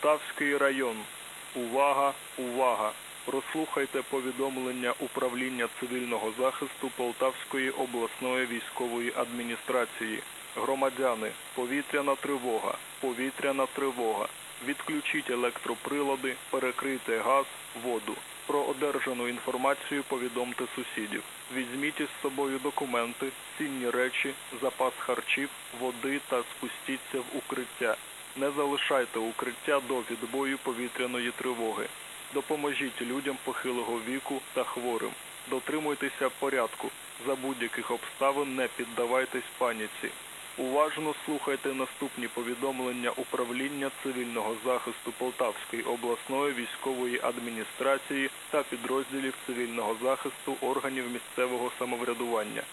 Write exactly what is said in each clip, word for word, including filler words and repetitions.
Полтавський район. Увага, увага! Прослухайте повідомлення Управління цивільного захисту Полтавської обласної військової адміністрації. Громадяни, повітряна тривога, повітряна тривога. Відключіть електроприлади, перекрийте газ, воду. Про одержану інформацію повідомте сусідів. Візьміть із собою документи, цінні речі, запас харчів, води та спустіться в укриття. Не залишайте укриття до відбою повітряної тривоги. Допоможіть людям похилого віку та хворим. Дотримуйтеся порядку. За будь-яких обставин не піддавайтесь паніці. Уважно слухайте наступні повідомлення Управління цивільного захисту Полтавської обласної військової адміністрації та підрозділів цивільного захисту органів місцевого самоврядування.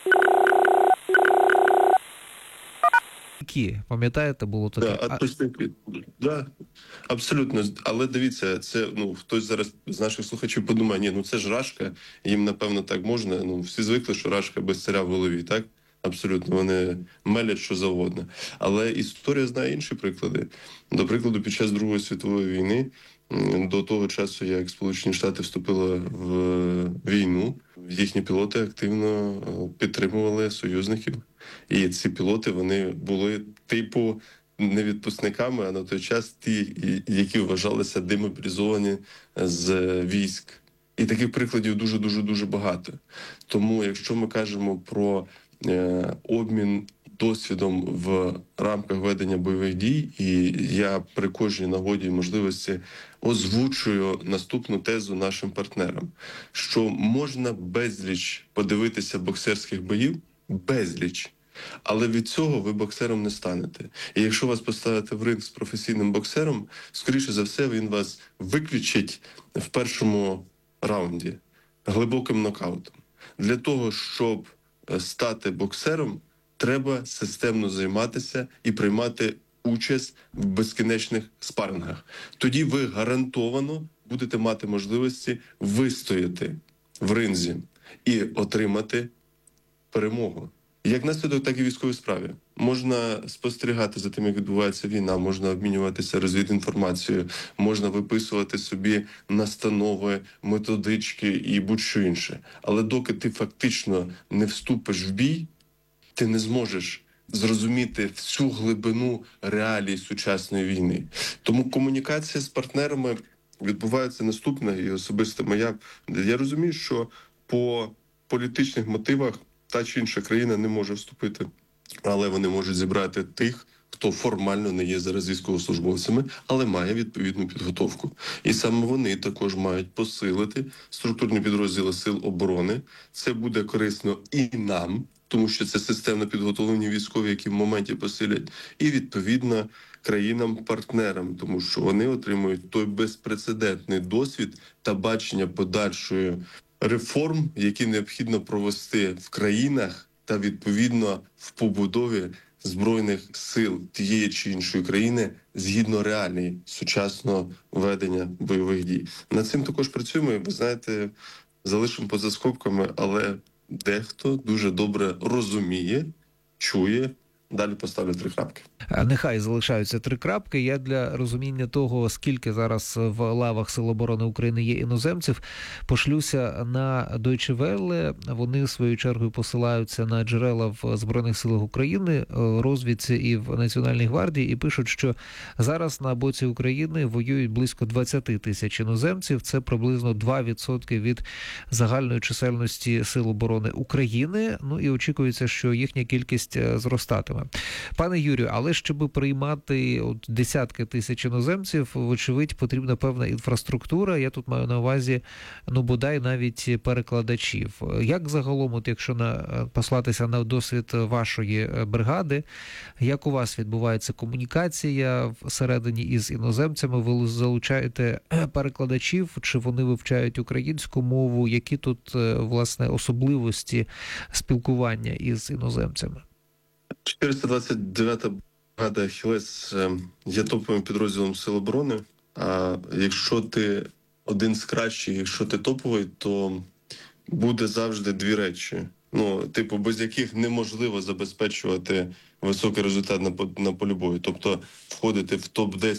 Пам'ятаєте, було таке? Да, отпускники. Да, абсолютно. Але дивіться, це, ну, хтось зараз з наших слухачів подумає, ні, ну це ж Рашка, їм, напевно, так можна. Ну, всі звикли, що Рашка без царя в голові, так? Абсолютно, вони мелять що завгодно. Але історія знає інші приклади. До прикладу, під час Другої світової війни, до того часу, як Сполучені Штати вступили в війну, їхні пілоти активно підтримували союзників. І ці пілоти, вони були типу не відпускниками, а на той час ті, які вважалися демобілізовані з військ. І таких прикладів дуже-дуже-дуже багато. Тому, якщо ми кажемо про е, обмін досвідом в рамках ведення бойових дій, і я при кожній нагоді і можливості озвучую наступну тезу нашим партнерам, що можна безліч подивитися боксерських боїв, безліч, але від цього ви боксером не станете. І якщо вас поставити в ринг з професійним боксером, скоріше за все він вас виключить в першому раунді глибоким нокаутом. Для того, щоб стати боксером, треба системно займатися і приймати участь в безкінечних спарингах. Тоді ви гарантовано будете мати можливості вистояти в ринзі і отримати перемогу. Як наслідок, так і військовій справі. Можна спостерігати за тим, як відбувається війна, можна обмінюватися розвідінформацією, можна виписувати собі настанови, методички і будь-що інше. Але доки ти фактично не вступиш в бій, ти не зможеш зрозуміти всю глибину реалій сучасної війни. Тому комунікація з партнерами відбувається наступна, і особисто моя. Я розумію, що по політичних мотивах та чи інша країна не може вступити, але вони можуть зібрати тих, хто формально не є зараз військовослужбовцями, але має відповідну підготовку. І саме вони також мають посилити структурні підрозділи Сил оборони. Це буде корисно і нам, тому що це системно підготовлені військові, які в моменті посилять, і відповідно країнам-партнерам, тому що вони отримують той безпрецедентний досвід та бачення подальшої реформ, які необхідно провести в країнах та, відповідно, в побудові Збройних сил тієї чи іншої країни згідно реалій сучасного ведення бойових дій. Над цим також працюємо, і, ви знаєте, залишимо поза скобками, але дехто дуже добре розуміє, чує. Далі поставлю три крапки. Нехай залишаються три крапки. Я для розуміння того, скільки зараз в лавах Сил оборони України є іноземців, пошлюся на Deutsche Welle. Вони, своєю чергою, посилаються на джерела в Збройних силах України, розвідці і в Національній гвардії, і пишуть, що зараз на боці України воюють близько двадцять тисяч іноземців. Це приблизно два відсотки від загальної чисельності Сил оборони України. Ну і очікується, що їхня кількість зростатиме. Пане Юрію, але щоб приймати от десятки тисяч іноземців, вочевидь, потрібна певна інфраструктура. Я тут маю на увазі, ну, бодай навіть перекладачів. Як загалом, от якщо на, послатися на досвід вашої бригади, як у вас відбувається комунікація всередині із іноземцями? Ви залучаєте перекладачів, чи вони вивчають українську мову? Які тут, власне, особливості спілкування із іноземцями? чотириста двадцять дев'ята бригада «Ахілес» є топовим підрозділом Сил оборони. А якщо ти один з кращих, якщо ти топовий, то буде завжди дві речі. Ну, типу, без яких неможливо забезпечувати високий результат на, на полі бою. Тобто входити в топ десять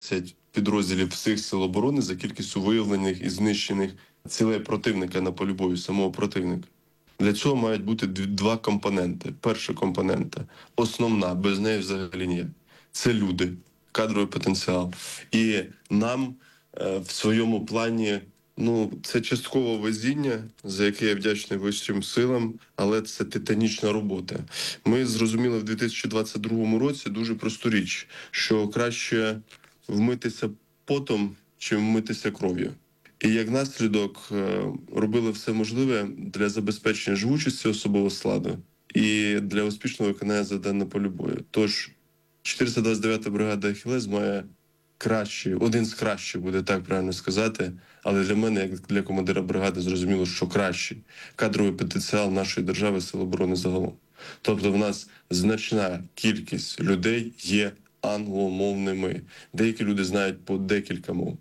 підрозділів всіх сил оборони за кількістю виявлених і знищених цілей противника на полі бою, самого противника. Для цього мають бути два компоненти. Перша компонента, основна, без неї взагалі ніяк. Це люди, кадровий потенціал. І нам е, в своєму плані, ну, це частково везіння, за яке я вдячний Вищим силам, але це титанічна робота. Ми зрозуміли в дві тисячі двадцять другому році дуже просту річ, що краще вмитися потом, чим вмитися кров'ю. І як наслідок робили все можливе для забезпечення живучості особового складу і для успішного виконання завдань на полі бою. Тож чотириста двадцять дев'ята бригада «Ахілес» має кращий, один з кращих, буде так правильно сказати, але для мене, як для командира бригади, зрозуміло, що кращий кадровий потенціал нашої держави, Сил оборони загалом. Тобто в нас значна кількість людей є англомовними. Деякі люди знають по декілька мов.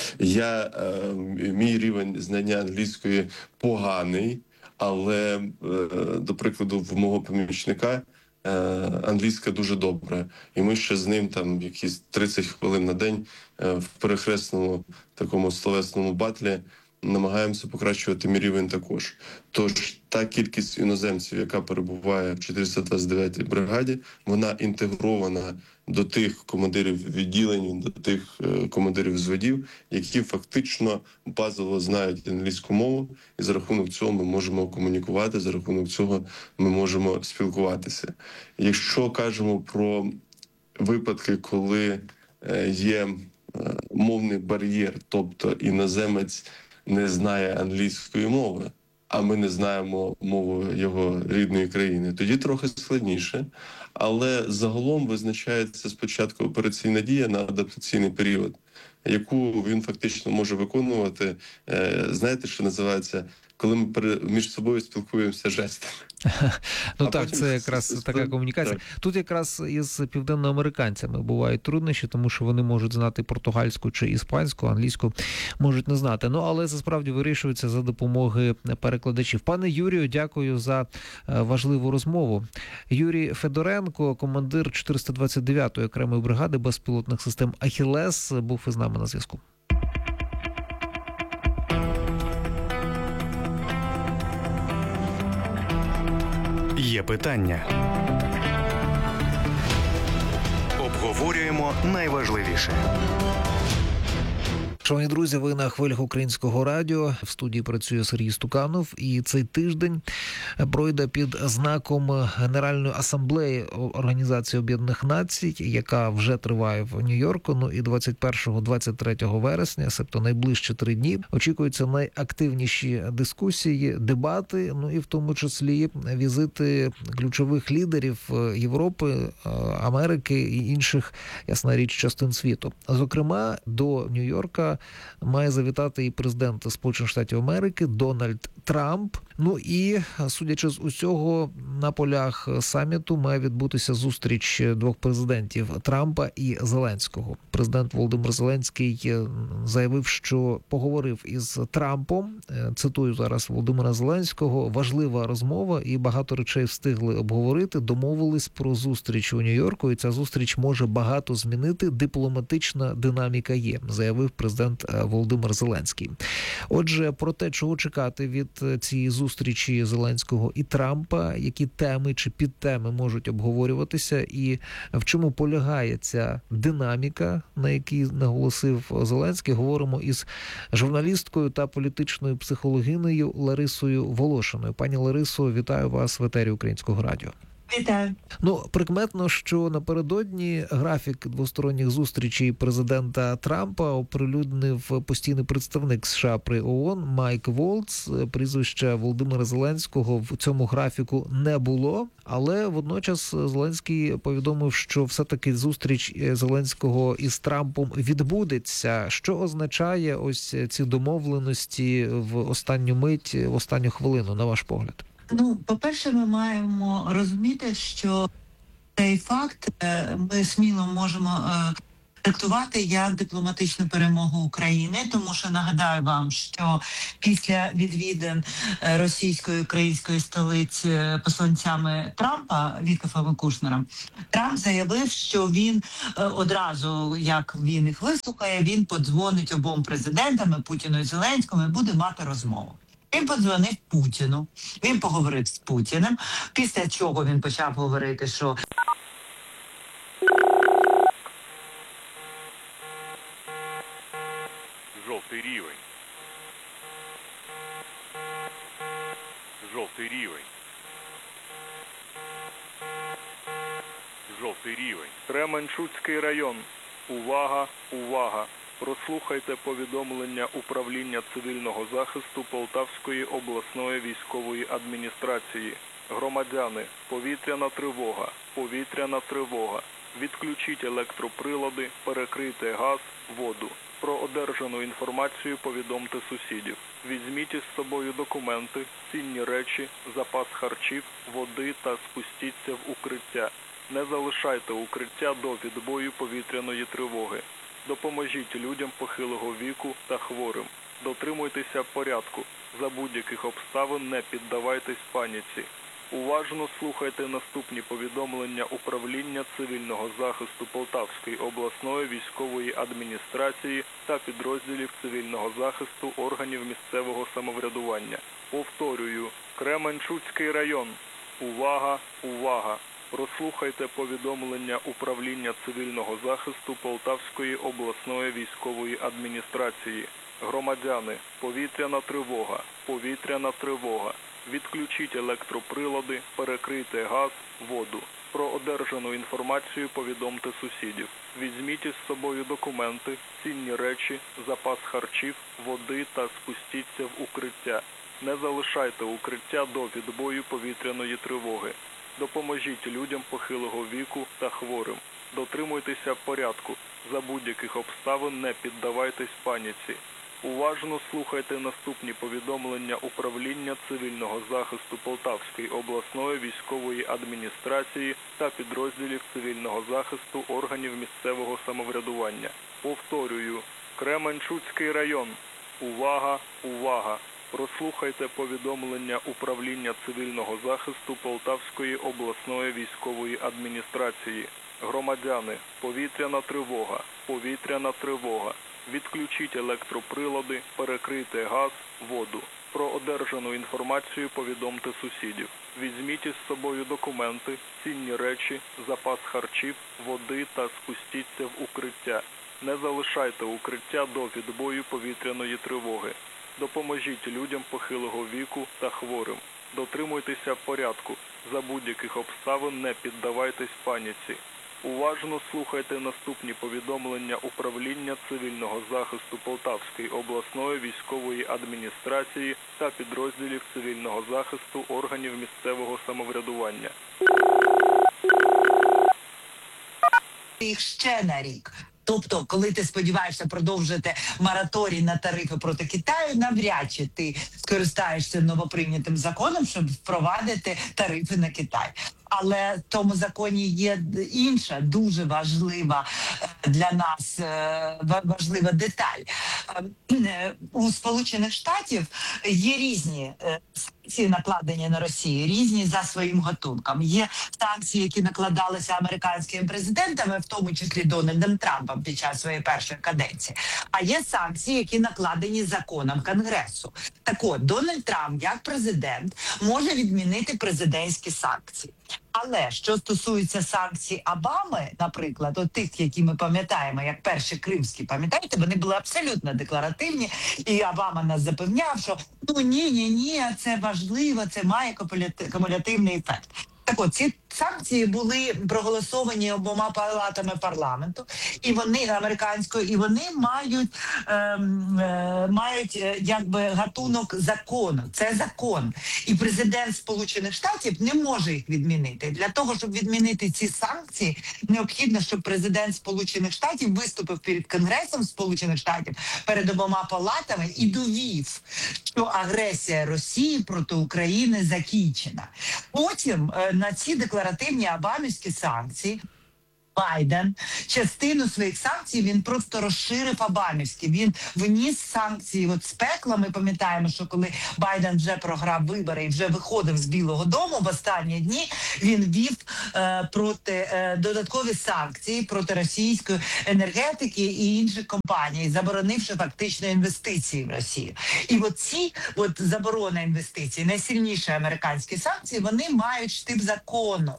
Я, е, мій рівень знання англійської поганий, але, е, до прикладу, в мого помічника е, англійська дуже добра. І ми ще з ним там якісь тридцять хвилин на день е, в перехресному такому словесному батлі намагаємося покращувати мій рівень також. Тож та кількість іноземців, яка перебуває в чотириста двадцять дев'ятій бригаді, вона інтегрована до тих командирів відділень, до тих е, командирів зводів, які фактично базово знають англійську мову, і за рахунок цього ми можемо комунікувати, за рахунок цього ми можемо спілкуватися. Якщо кажемо про випадки, коли е, є е, мовний бар'єр, тобто іноземець не знає англійської мови, а ми не знаємо мову його рідної країни, тоді трохи складніше. Але загалом визначається спочатку операційна дія на адаптаційний період, яку він фактично може виконувати, знаєте, що називається, коли ми між собою спілкуємося жестами. Ну а так, це якраз така комунікація. Так. Тут якраз із південноамериканцями бувають труднощі, тому що вони можуть знати португальську чи іспанську, англійську можуть не знати. Ну, але це справді вирішується за допомоги перекладачів. Пане Юрію, дякую за важливу розмову. Юрій Федоренко, командир чотириста двадцять дев'ятої окремої бригади безпілотних систем «Ахілес», був із нами на зв'язку. Є питання. Обговорюємо найважливіше. Шановні друзі, ви на хвилях Українського радіо. В студії працює Сергій Стуканов. І цей тиждень пройде під знаком Генеральної асамблеї Організації Об'єднаних Націй, яка вже триває в Нью-Йорку. Ну і двадцять першого - двадцять третього вересня, себто найближчі три дні, очікуються найактивніші дискусії, дебати, ну і в тому числі візити ключових лідерів Європи, Америки і інших, ясна річ, частин світу. Зокрема, до Нью-Йорка має завітати і президент Сполучених Штатів Америки Дональд Трамп. Ну і, судячи з усього, на полях саміту має відбутися зустріч двох президентів – Трампа і Зеленського. Президент Володимир Зеленський заявив, що поговорив із Трампом. Цитую зараз Володимира Зеленського. Важлива розмова і багато речей встигли обговорити. Домовились про зустріч у Нью-Йорку, і ця зустріч може багато змінити. Дипломатична динаміка є, заявив президент Володимир Зеленський. Отже, про те, чого чекати від цієї зустрічі Зеленського і Трампа, які теми чи підтеми можуть обговорюватися, і в чому полягає ця динаміка, на якій наголосив Зеленський, говоримо із журналісткою та політичною психологинею Ларисою Волошиною. Пані Ларисо, вітаю вас в етері Українського радіо. Вітаю. Ну, прикметно, що напередодні графік двосторонніх зустрічей президента Трампа оприлюднив постійний представник США при ООН Майк Волц. Прізвища Володимира Зеленського в цьому графіку не було, але водночас Зеленський повідомив, що все-таки зустріч Зеленського із Трампом відбудеться. Що означає ось ці домовленості в останню мить, в останню хвилину, на ваш погляд? Ну, по-перше, ми маємо розуміти, що цей факт ми сміло можемо трактувати як дипломатичну перемогу України, тому що нагадаю вам, що після відвідин е, російської української столиці е, посланцями Трампа Віткофом і Кушнером, Трамп заявив, що він е, одразу, як він їх вислухає, він подзвонить обом президентам, і Путіну і Зеленському, і буде мати розмову. Він подзвонив Путіну, він поговорив з Путіним, після чого він почав говорити, що Жовтий рівень. Жовтий рівень. Жовтий рівень. Кременчуцький район. Увага, увага. Прослухайте повідомлення управління цивільного захисту Полтавської обласної військової адміністрації. Громадяни, повітряна тривога, повітряна тривога. Відключіть електроприлади, перекрийте газ, воду. Про одержану інформацію повідомте сусідів. Візьміть із собою документи, цінні речі, запас харчів, води та спустіться в укриття. Не залишайте укриття до відбою повітряної тривоги. Допоможіть людям похилого віку та хворим. Дотримуйтеся порядку. За будь-яких обставин не піддавайтесь паніці. Уважно слухайте наступні повідомлення управління цивільного захисту Полтавської обласної військової адміністрації та підрозділів цивільного захисту органів місцевого самоврядування. Повторюю, Кременчуцький район. Увага, увага! Прослухайте повідомлення управління цивільного захисту Полтавської обласної військової адміністрації. Громадяни, повітряна тривога, повітряна тривога. Відключіть електроприлади, перекрийте газ, воду. Про одержану інформацію повідомте сусідів. Візьміть із собою документи, цінні речі, запас харчів, води та спустіться в укриття. Не залишайте укриття до відбою повітряної тривоги. Допоможіть людям похилого віку та хворим. Дотримуйтеся порядку. За будь-яких обставин не піддавайтесь паніці. Уважно слухайте наступні повідомлення управління цивільного захисту Полтавської обласної військової адміністрації та підрозділів цивільного захисту органів місцевого самоврядування. Повторюю, Кременчуцький район. Увага, увага! Прослухайте повідомлення управління цивільного захисту Полтавської обласної військової адміністрації. Громадяни, повітряна тривога, повітряна тривога. Відключіть електроприлади, перекрийте газ, воду. Про одержану інформацію повідомте сусідів. Візьміть із собою документи, цінні речі, запас харчів, води та спустіться в укриття. Не залишайте укриття до відбою повітряної тривоги. Допоможіть людям похилого віку та хворим. Дотримуйтеся порядку. За будь-яких обставин не піддавайтесь паніці. Уважно слухайте наступні повідомлення управління цивільного захисту Полтавської обласної військової адміністрації та підрозділів цивільного захисту органів місцевого самоврядування. їх ще на рік. Тобто, коли ти сподіваєшся продовжити мораторій на тарифи проти Китаю, навряд чи ти скористаєшся новоприйнятим законом, щоб впровадити тарифи на Китай. Але в тому законі є інша, дуже важлива для нас важлива деталь. У Сполучених Штатів є різні санкції, накладені на Росію, різні за своїм гатунком. Є санкції, які накладалися американськими президентами, в тому числі Дональдом Трампом під час своєї першої каденції. А є санкції, які накладені законом Конгресу. Так от, Дональд Трамп, як президент, може відмінити президентські санкції. Але що стосується санкцій Обами, наприклад, от тих, які ми пам'ятаємо, як перші кримські, пам'ятаєте, вони були абсолютно декларативні, і Обама нас запевняв, що ну ні-ні-ні, це важливо, це має кумулятивний ефект. Так от, ці санкції були проголосовані обома палатами парламенту, і вони американською, і вони мають е, е, мають якби гатунок закону. Це закон. І президент Сполучених Штатів не може їх відмінити. Для того, щоб відмінити ці санкції, необхідно, щоб президент Сполучених Штатів виступив перед Конгресом Сполучених Штатів, перед обома палатами і довів, що агресія Росії проти України закінчена. Потім е, на ці декларативні обамівські санкції Байден частину своїх санкцій він просто розширив обамівські. Він вніс санкції от з пекла. Ми пам'ятаємо, що коли Байден вже програв вибори і вже виходив з Білого Дому в останні дні, він вів е, проти е, додаткові санкції проти російської енергетики і інших компаній, заборонивши фактично інвестиції в Росію. І от ці от заборона інвестицій, найсильніші американські санкції, вони мають штиб закону.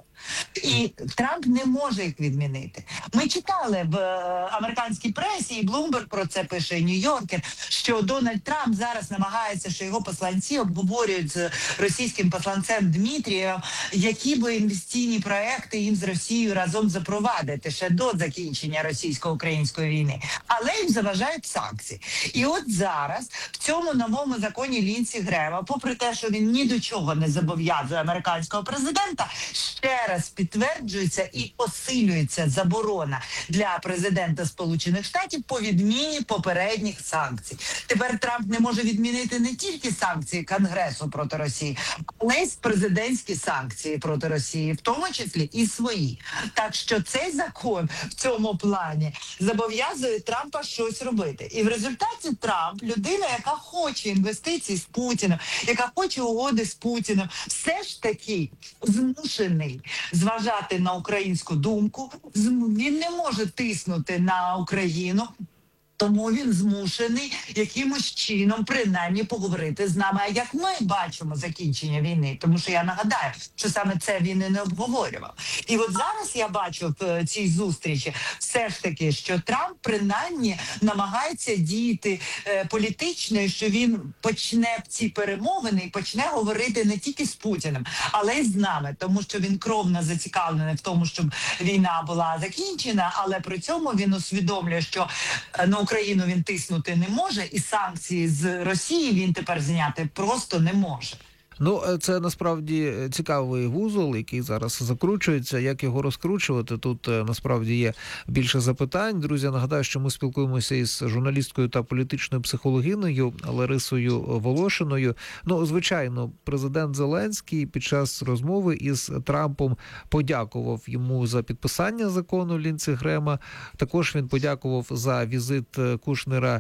І Трамп не може їх відмінити. Ми читали в е, американській пресі, і Блумберг про це пише, і Нью-Йоркер, що Дональд Трамп зараз намагається, що його посланці обговорюють з російським посланцем Дмитрієм, які би інвестиційні проекти їм з Росією разом запровадити ще до закінчення російсько-української війни. Але їм заважають санкції. І от зараз в цьому новому законі Лінсі Грема, попри те, що він ні до чого не зобов'язує американського президента, ще раз підтверджується і посилюється заборона для президента Сполучених Штатів по відміні попередніх санкцій. Тепер Трамп не може відмінити не тільки санкції Конгресу проти Росії, але й президентські санкції проти Росії, в тому числі і свої. Так що цей закон в цьому плані зобов'язує Трампа щось робити. І в результаті Трамп, людина, яка хоче інвестицій з Путіним, яка хоче угоди з Путіним, все ж таки змушений зважати на українську думку. Він не може тиснути на Україну, тому він змушений якимось чином принаймні поговорити з нами. А як ми бачимо закінчення війни? Тому що я нагадаю, що саме це він і не обговорював. І от зараз я бачу в цій зустрічі все ж таки, що Трамп принаймні намагається діяти е, політично, і що він почне ці перемовини і почне говорити не тільки з Путіним, але й з нами. Тому що він кровно зацікавлений в тому, щоб війна була закінчена, але при цьому він усвідомлює, що е, на Україну він тиснути не може, і санкції з Росії він тепер зняти просто не може. Ну, це насправді цікавий вузол, який зараз закручується. Як його розкручувати? Тут насправді є більше запитань. Друзі, нагадаю, що ми спілкуємося із журналісткою та політичною психологиною Ларисою Волошиною. Ну, звичайно, президент Зеленський під час розмови із Трампом подякував йому за підписання закону Лінсі Грема. Також він подякував за візит Кушнера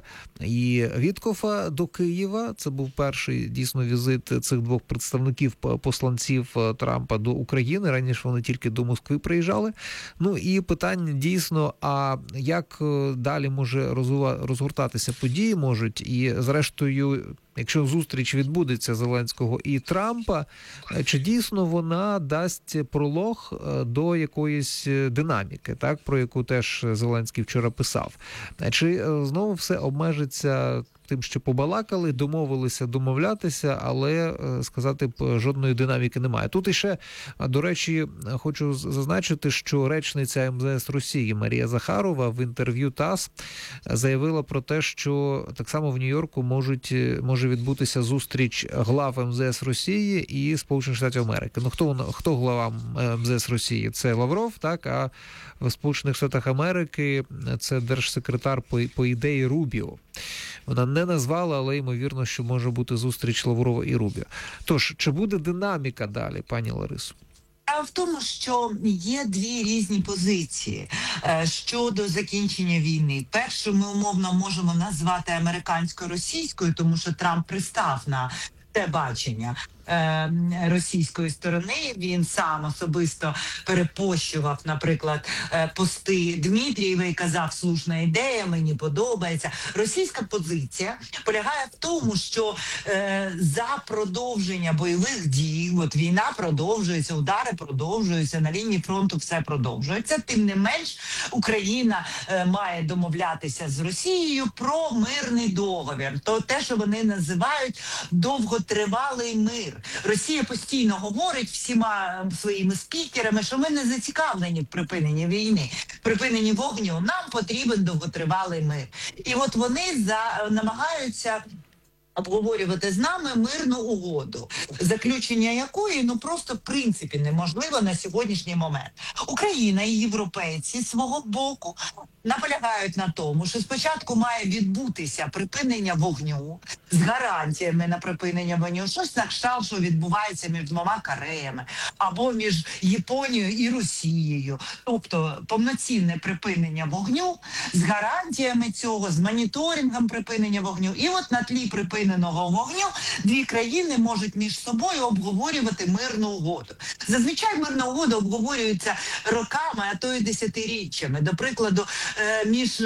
і Віткофа до Києва. Це був перший, дійсно, візит цих двох представників посланців Трампа до України. Раніше вони тільки до Москви приїжджали. Ну і питання дійсно, а як далі може розгортатися події можуть? І зрештою, якщо зустріч відбудеться Зеленського і Трампа, чи дійсно вона дасть пролог до якоїсь динаміки, так, про яку теж Зеленський вчора писав? Чи знову все обмежиться тим, що побалакали, домовилися домовлятися, але, сказати б, жодної динаміки немає. Тут іще, до речі, хочу зазначити, що речниця ем зе ес Росії Марія Захарова в інтерв'ю ТАСС заявила про те, що так само в Нью-Йорку можуть, може відбутися зустріч глав ем зе ес Росії і Сполучених Штатів Америки. Ну, хто, хто глава ем зе ес Росії? Це Лавров, так, а в Сполучених Штатах Америки це держсекретар по, по ідеї Рубіо. Вона не назвала, але ймовірно, що може бути зустріч Лаврова і Рубіо. Тож, чи буде динаміка далі, пані Ларисо? В тому, що є дві різні позиції е, щодо закінчення війни. Першу ми умовно можемо назвати американсько-російською, тому що Трамп пристав на те бачення е, російської сторони. Він сам особисто перепощував, наприклад, е, пости Дмитрієва і казав: слушна ідея, мені подобається. Російська позиція полягає в тому, що е, за продовження бойових дій, от війна продовжується, удари продовжуються, на лінії фронту все продовжується. Тим не менш, Україна е, має домовлятися з Росією про мирний договір. То те, що вони називають довготривалий мир. Росія постійно говорить всіма своїми спікерами, що ми не зацікавлені в припиненні війни, в припиненні вогню. Нам потрібен довготривалий мир. І от вони за намагаються обговорювати з нами мирну угоду, заключення якої ну просто в принципі неможливо на сьогоднішній момент. Україна і європейці з свого боку наполягають на тому, що спочатку має відбутися припинення вогню з гарантіями на припинення вогню, щось на кшталт, що відбувається між двома Кореями або між Японією і Росією, тобто повноцінне припинення вогню з гарантіями цього, з моніторингом припинення вогню. І от на тлі припиненого вогню дві країни можуть між собою обговорювати мирну угоду. Зазвичай мирна угода обговорюється роками, а то й десятиріччями. До прикладу, між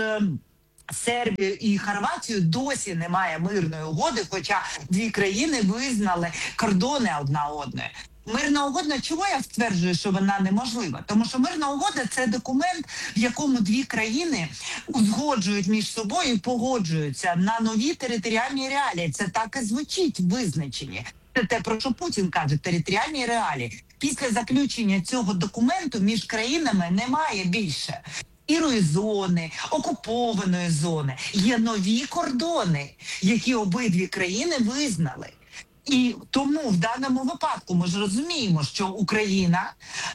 Сербією і Хорватією досі немає мирної угоди, хоча дві країни визнали кордони одна одної. Мирна угода, чого я стверджую, що вона неможлива? Тому що мирна угода – це документ, в якому дві країни узгоджують між собою і погоджуються на нові територіальні реалії. Це так і звучить в визначенні. Це те, про що Путін каже, територіальні реалії. Після заключення цього документу між країнами немає більше сірої зони, окупованої зони. Є нові кордони, які обидві країни визнали. І тому в даному випадку ми ж розуміємо, що Україна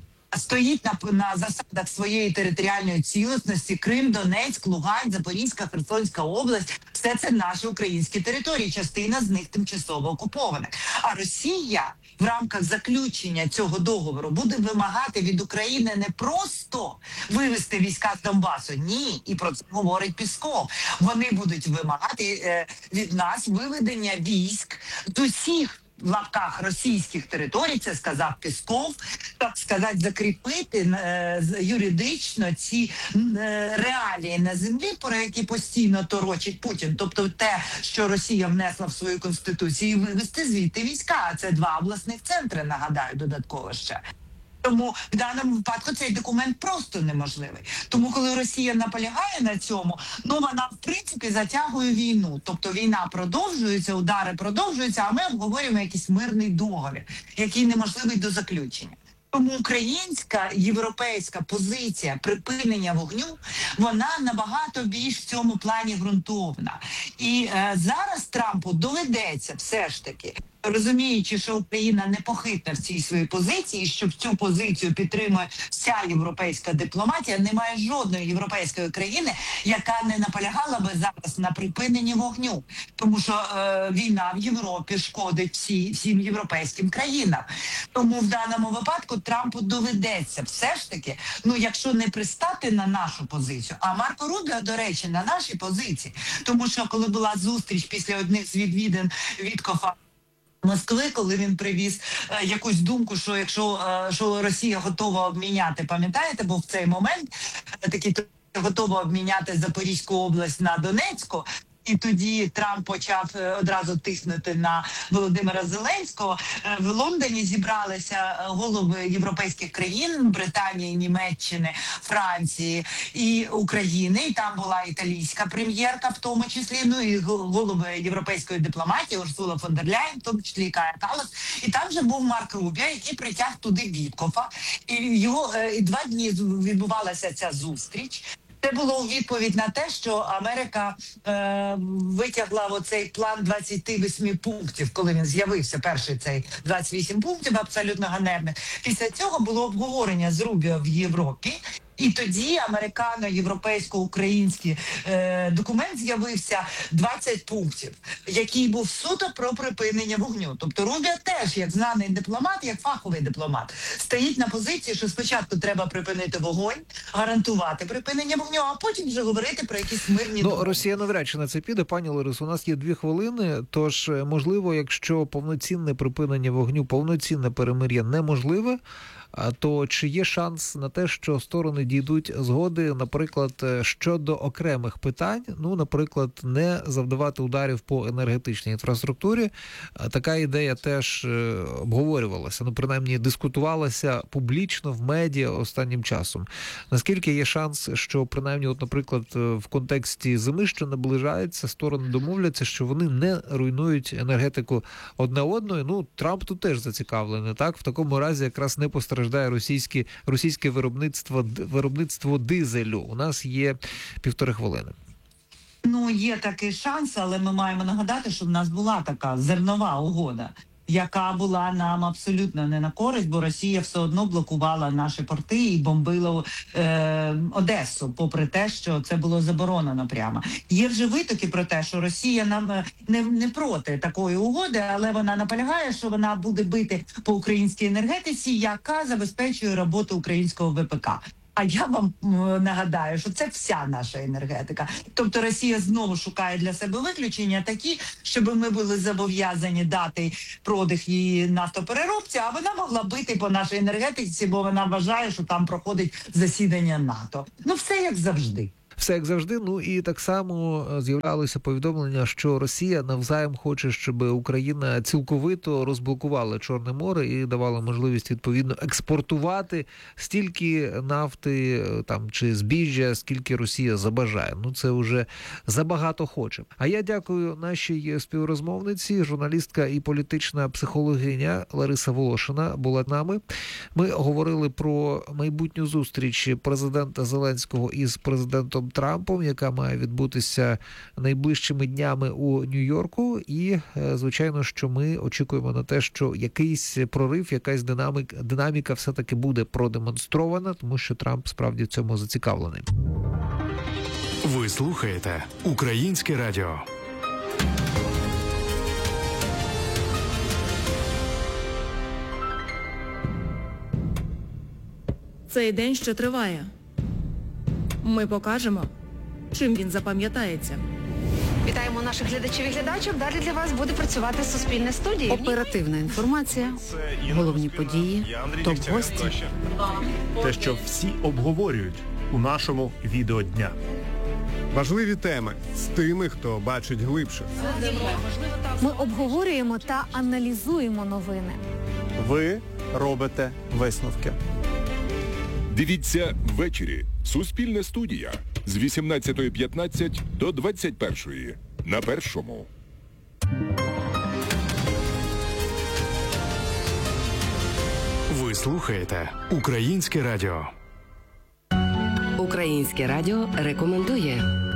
стоїть на, на засадах своєї територіальної цілісності. Крим, Донецьк, Луганськ, Запорізька, Херсонська область – все це наші українські території, частина з них тимчасово окупована. А Росія в рамках заключення цього договору буде вимагати від України не просто вивести війська з Донбасу, ні, і про це говорить Пісков. Вони будуть вимагати е, від нас виведення військ з усіх в лапках російських територій, це сказав Пісков, так сказати, закріпити е, юридично ці е, реалії на землі, про які постійно торочить Путін. Тобто те, що Росія внесла в свою конституцію, і вивести звідти війська. А це два обласних центри, нагадаю, додатково ще. Тому в даному випадку цей документ просто неможливий. Тому коли Росія наполягає на цьому, ну вона в принципі затягує війну. Тобто війна продовжується, удари продовжуються, а ми обговорюємо якийсь мирний договір, який неможливий до заключення. Тому українська, європейська позиція припинення вогню, вона набагато більш в цьому плані ґрунтовна. І е, зараз Трампу доведеться все ж таки, розуміючи, що Україна непохитна в цій своїй позиції, що в цю позицію підтримує вся європейська дипломатія, немає жодної європейської країни, яка не наполягала би зараз на припиненні вогню. Тому що е, війна в Європі шкодить всі, всім європейським країнам. Тому в даному випадку Трампу доведеться все ж таки, ну якщо не пристати на нашу позицію, а Марко Рубіо, до речі, на нашій позиції. Тому що коли була зустріч після одних з відвідин Віткофа Москви, коли він привіз е, якусь думку, що якщо е, що Росія готова обміняти, пам'ятаєте, був в цей момент е, такий готова обміняти Запорізьку область на Донецьку. І тоді Трамп почав одразу тиснути на Володимира Зеленського. В Лондоні зібралися голови європейських країн, Британії, Німеччини, Франції і України. І там була італійська прем'єрка, в тому числі, ну і голови європейської дипломатії, Урсула фон дер Ляйн, в тому числі і Кая Каллас. І там же був Марк Рубіо, який притяг туди Віткофа. І його і два дні відбувалася ця зустріч. Це було у відповідь на те, що Америка е, витягла оцей план двадцяти восьми пунктів, коли він з'явився, перший цей двадцять вісім пунктів, абсолютно ганебних. Після цього було обговорення з Рубіо в Європі. І тоді американо-європейсько-український е, документ з'явився двадцять пунктів, який був суто про припинення вогню. Тобто Рубіо теж, як знаний дипломат, як фаховий дипломат, стоїть на позиції, що спочатку треба припинити вогонь, гарантувати припинення вогню, а потім вже говорити про якісь мирні... Ну, Росія навряд чи на це піде. Пані Ларисо, у нас є дві хвилини, тож, можливо, якщо повноцінне припинення вогню, повноцінне перемир'я неможливе, то чи є шанс на те, що сторони дійдуть згоди, наприклад, щодо окремих питань, ну, наприклад, не завдавати ударів по енергетичній інфраструктурі? Така ідея теж обговорювалася, ну, принаймні, дискутувалася публічно в медіа останнім часом. Наскільки є шанс, що, принаймні, от, наприклад, в контексті зими, що наближається, сторони домовляться, що вони не руйнують енергетику одне одної? Ну, Трамп тут теж зацікавлений, так? В такому разі якраз не постраждає російське, російське виробництво, виробництво дизелю. У нас є півтори хвилини. Ну, є такий шанс, але ми маємо нагадати, що в нас була така зернова угода, яка була нам абсолютно не на користь, бо Росія все одно блокувала наші порти і бомбила е, Одесу, попри те, що це було заборонено прямо. Є вже витоки про те, що Росія нам не, не проти такої угоди, але вона наполягає, що вона буде бити по українській енергетиці, яка забезпечує роботу українського ВПК. А я вам нагадаю, що це вся наша енергетика. Тобто Росія знову шукає для себе виключення такі, щоб ми були зобов'язані дати продих її нафтопереробці, а вона могла бити по нашій енергетиці, бо вона вважає, що там проходить засідання НАТО. Ну все як завжди. Все як завжди. Ну і так само з'являлися повідомлення, що Росія навзаєм хоче, щоб Україна цілковито розблокувала Чорне море і давала можливість відповідно експортувати стільки нафти там чи збіжжя, скільки Росія забажає. Ну це вже забагато хоче. А я дякую нашій співрозмовниці, журналістка і політична психологиня Лариса Волошина була з нами. Ми говорили про майбутню зустріч президента Зеленського із президентом Трампом, яка має відбутися найближчими днями у Нью-Йорку. І, звичайно, що ми очікуємо на те, що якийсь прорив, якась динаміка, динаміка все-таки буде продемонстрована, тому що Трамп справді в цьому зацікавлений. Ви слухаєте Українське радіо. Цей день ще триває. Ми покажемо, чим він запам'ятається. Вітаємо наших глядачів і глядачок. Далі для вас буде працювати Суспільне студія. Оперативна інформація, головні події, топ-гості. Те, що всі обговорюють у нашому відеодня. Важливі теми з тими, хто бачить глибше. Ми обговорюємо та аналізуємо новини. Ви робите висновки. Дивіться ввечері. Суспільне студія з вісімнадцятої п'ятнадцять до двадцять першої на Першому. Ви слухаєте Українське радіо. Українське радіо рекомендує.